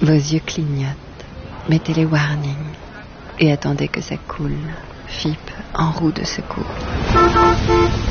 Vos yeux clignotent. Mettez les warnings et attendez que ça coule. FIP en roue de secours.